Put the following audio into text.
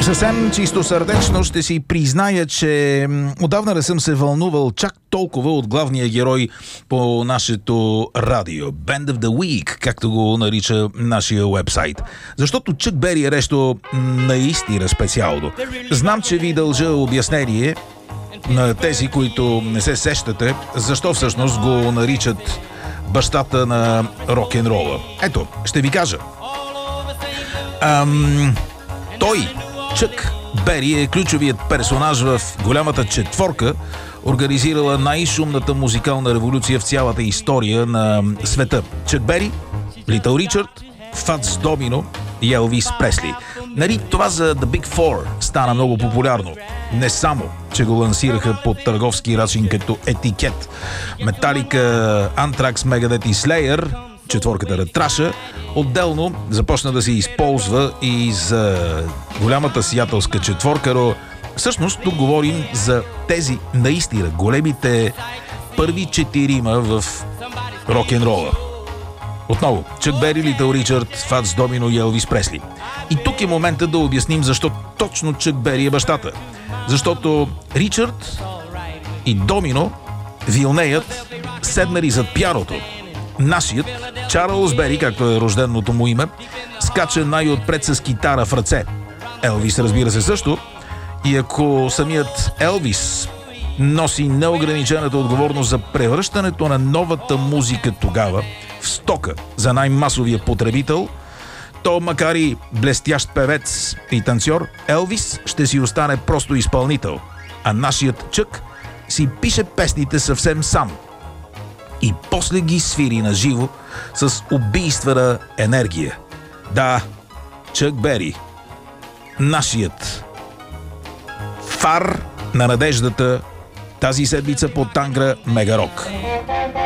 Съвсем чисто сърдечно ще си призная, че отдавна не съм се вълнувал чак толкова от главния герой по нашето радио. Band of the Week, както го нарича нашия уебсайт. Защото Чък Бери е нещо наистина специално. Знам, че ви дължа обяснение на тези, които не се сещате, защо всъщност го наричат бащата на рок-н-рола. Ето, ще ви кажа. Той, Чък Бери, е ключовият персонаж в голямата четворка, организирала най-шумната музикална революция в цялата история на света. Чък Бери, Литъл Ричард, Фатс Домино и Елвис Пресли. Нали, това за The Big Four стана много популярно. Не само, че го лансираха под търговски начин като етикет. Металика, Антракс, Мегадет и Слеер, четворката на Траша, отделно започна да се използва и за голямата сиатълска четворка, но всъщност тук говорим за тези наистина големите първи четирима в рок-н-рола. Отново, Чък Бери, Литъл Ричард, Фатс Домино и Елвис Пресли. И тук е момента да обясним защо точно Чък Бери е бащата. Защото Ричард и Домино вилнеят седнали зад пианото. Нашият, Чарлз Бери, както е рожденото му име, скача най-отпред с китара в ръце. Елвис, разбира се, също. И ако самият Елвис носи неограничената отговорност за превръщането на новата музика тогава в стока за най-масовия потребител, то макар и блестящ певец и танцор, Елвис ще си остане просто изпълнител, а нашият Чък си пише песните съвсем сам. И после ги свири на живо с убийствена енергия. Да, Чък Бери, нашият фар на надеждата, тази седмица по Тангра Мегарок.